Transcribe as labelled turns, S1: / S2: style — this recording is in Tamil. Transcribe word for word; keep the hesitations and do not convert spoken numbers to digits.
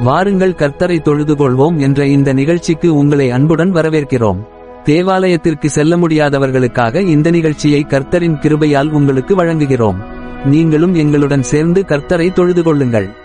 S1: வாருங்கள் கர்த்தரை தொழுதுகொள்வோம் என்ற இந்த நிகழ்ச்சிக்கு உங்களை அன்புடன் வரவேற்கிறோம். தேவாலயத்திற்கு செல்ல முடியாதவர்களுக்காக இந்த நிகழ்ச்சியை கர்த்தரின் கிருபையால் உங்களுக்கு வழங்குகிறோம். நீங்களும் எங்களுடன் சேர்ந்து கர்த்தரை தொழுதுகொள்ளுங்கள்.